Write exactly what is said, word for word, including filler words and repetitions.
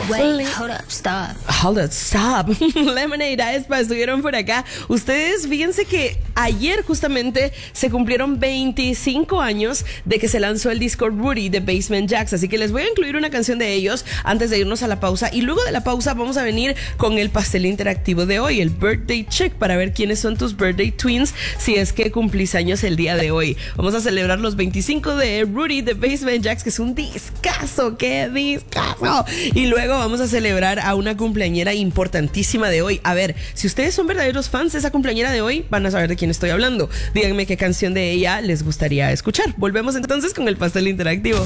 Wait, hold up, stop. Hold up, stop. Lemonade Aespa estuvieron por acá. Ustedes, fíjense que ayer justamente se cumplieron veinticinco años de que se lanzó el disco Rudy de Basement Jaxx, así que les voy a incluir una canción de ellos antes de irnos a la pausa, y luego de la pausa vamos a venir con el pastel interactivo de hoy, el Birthday Check, para ver quiénes son tus Birthday Twins si es que cumplís años el día de hoy. Vamos a celebrar los veinticinco de Rudy de Basement Jaxx, que es un discazo, qué discazo. Y luego vamos a celebrar a una cumpleañera importantísima de hoy. A ver, si ustedes son verdaderos fans de esa cumpleañera de hoy, van a saber de quién estoy hablando. Díganme qué canción de ella les gustaría escuchar. Volvemos entonces con el pastel interactivo.